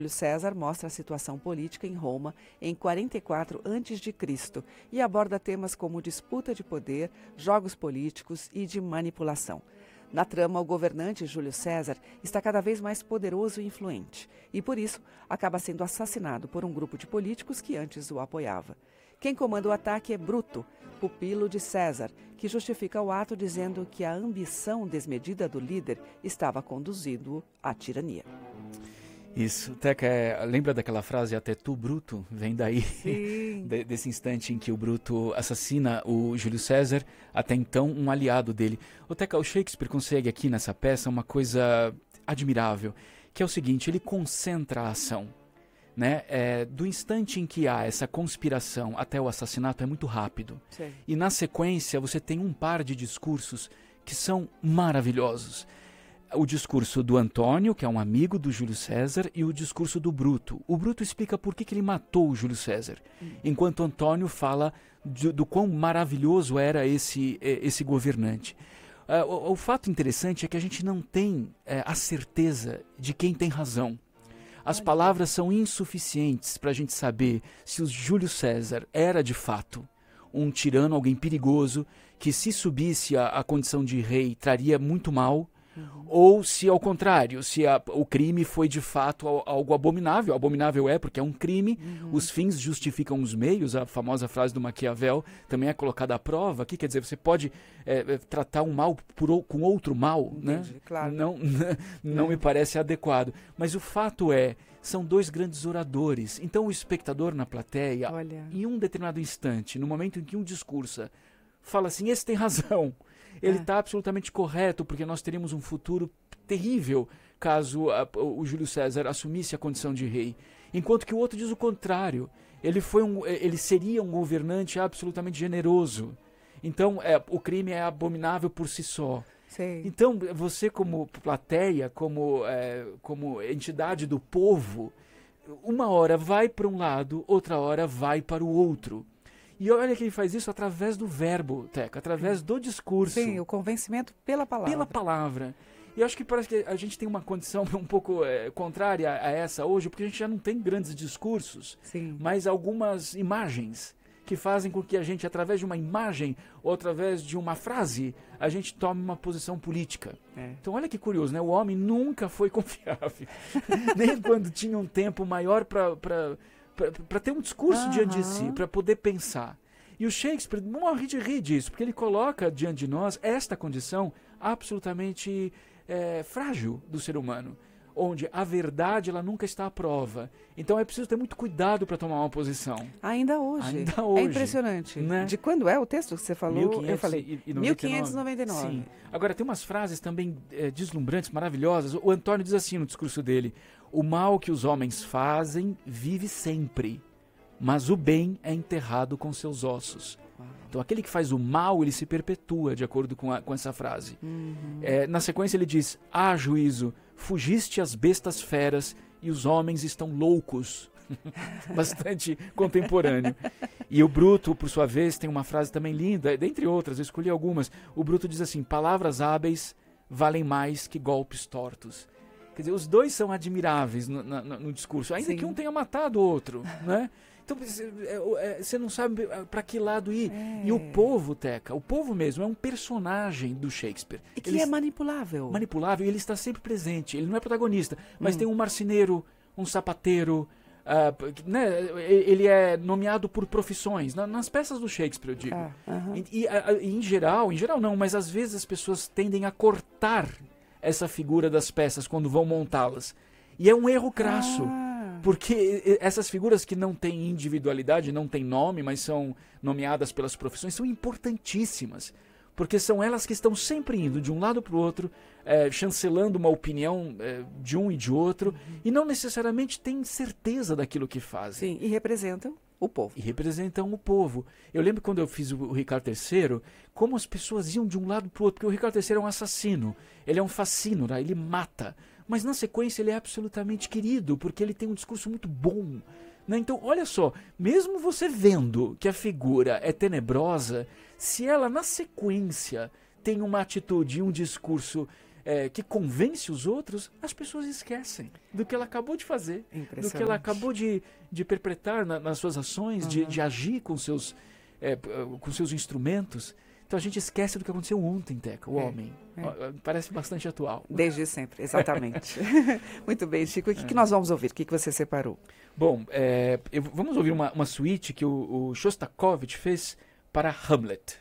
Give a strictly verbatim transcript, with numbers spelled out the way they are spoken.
Júlio César mostra a situação política em Roma em quarenta e quatro antes de Cristo e aborda temas como disputa de poder, jogos políticos e de manipulação. Na trama, o governante Júlio César está cada vez mais poderoso e influente e, por isso, acaba sendo assassinado por um grupo de políticos que antes o apoiava. Quem comanda o ataque é Bruto, pupilo de César, que justifica o ato dizendo que a ambição desmedida do líder estava conduzindo à tirania. Isso, Teca, é, lembra daquela frase, até tu, Bruto? Vem daí, de, desse instante em que o Bruto assassina o Júlio César, até então um aliado dele. O Teca, o Shakespeare consegue aqui nessa peça uma coisa admirável, que é o seguinte, ele concentra a ação. Né? É, do instante em que há essa conspiração até o assassinato é muito rápido. Sim. E na sequência você tem um par de discursos que são maravilhosos. O discurso do Antônio, que é um amigo do Júlio César, e o discurso do Bruto. O Bruto explica por que, que ele matou o Júlio César, hum. enquanto Antônio fala de, do quão maravilhoso era esse, esse governante. Uh, o, o fato interessante é que a gente não tem uh, a certeza de quem tem razão. As palavras são insuficientes para a gente saber se o Júlio César era de fato um tirano, alguém perigoso, que se subisse à, à condição de rei traria muito mal, uhum. ou se ao contrário, se a, o crime foi de fato algo abominável. Abominável é porque é um crime, uhum. os fins justificam os meios, a famosa frase do Maquiavel também é colocada à prova. Aqui quer dizer, você pode é, tratar um mal por, com outro mal, Entendi, né? Claro. Não, não é. me parece adequado. Mas o fato é, são dois grandes oradores. Então o espectador na plateia, Olha. em um determinado instante, no momento em que um discursa, fala assim, esse tem razão. Ele está é. absolutamente correto, porque nós teríamos um futuro terrível caso a, o Júlio César assumisse a condição de rei. Enquanto que o outro diz o contrário. Ele, foi um, ele seria um governante absolutamente generoso. Então, é, o crime é abominável por si só. Sim. Então, você como plateia, como, é, como entidade do povo, uma hora vai para um lado, outra hora vai para o outro. E olha que ele faz isso através do verbo, Teca, através do discurso. Sim, o convencimento pela palavra. Pela palavra. E eu acho que parece que a gente tem uma condição um pouco é, contrária a essa hoje, porque a gente já não tem grandes discursos, Sim. mas algumas imagens que fazem com que a gente, através de uma imagem ou através de uma frase, a gente tome uma posição política. É. Então olha que curioso, né? O homem nunca foi confiável. Nem quando tinha um tempo maior para... para ter um discurso Uhum. diante de si, para poder pensar. E o Shakespeare morre de rir disso, porque ele coloca diante de nós esta condição absolutamente é, frágil do ser humano, onde a verdade ela nunca está à prova. Então é preciso ter muito cuidado para tomar uma posição. Ainda hoje. Ainda hoje. É impressionante. Né? De quando é o texto que você falou? mil quinhentos Eu falei mil quinhentos e noventa e nove. Sim. Agora, tem umas frases também é, deslumbrantes, maravilhosas. O Antônio diz assim no discurso dele: o mal que os homens fazem vive sempre, mas o bem é enterrado com seus ossos. Uau. Então aquele que faz o mal, ele se perpetua, de acordo com, a, com essa frase. Uhum. É, na sequência ele diz: há juízo, fugiste às bestas feras e os homens estão loucos. Bastante contemporâneo. E o Bruto, por sua vez, tem uma frase também linda, dentre outras, eu escolhi algumas. O Bruto diz assim: palavras hábeis valem mais que golpes tortos. Quer dizer, os dois são admiráveis no, no, no discurso, ainda Sim. que um tenha matado o outro, né? Então, você não sabe para que lado ir. É. E o povo, Teca, o povo mesmo é um personagem do Shakespeare. E que ele é manipulável. Manipulável, e ele está sempre presente. Ele não é protagonista, mas hum. tem um marceneiro, um sapateiro, uh, né? Ele é nomeado por profissões, na, nas peças do Shakespeare, eu digo. Ah, uh-huh. E, e a, em geral, em geral não, mas às vezes as pessoas tendem a cortar essa figura das peças quando vão montá-las. E é um erro crasso. Ah. Porque essas figuras que não têm individualidade, não têm nome, mas são nomeadas pelas profissões, são importantíssimas. Porque são elas que estão sempre indo de um lado para o outro, é, chancelando uma opinião é, de um e de outro, uhum. e não necessariamente têm certeza daquilo que fazem. Sim, e representam o povo. E representam o povo. Eu lembro quando eu fiz o, o Ricardo terceiro, como as pessoas iam de um lado para o outro, porque o Ricardo terceiro é um assassino, ele é um facínora, ele mata. Mas na sequência ele é absolutamente querido, porque ele tem um discurso muito bom. Né? Então, olha só, mesmo você vendo que a figura é tenebrosa, se ela na sequência tem uma atitude e um discurso é, que convence os outros, as pessoas esquecem do que ela acabou de fazer, do que ela acabou de, de perpetrar na, nas suas ações, uhum. de, de agir com seus, é, com seus instrumentos. Então a gente esquece do que aconteceu ontem, Teca, o é, homem. É. Parece bastante atual. Desde sempre, exatamente. Muito bem, Chico. E o que, é. que nós vamos ouvir? O que, que você separou? Bom, é, eu, vamos ouvir uma, uma suíte que o, o Shostakovich fez para Hamlet.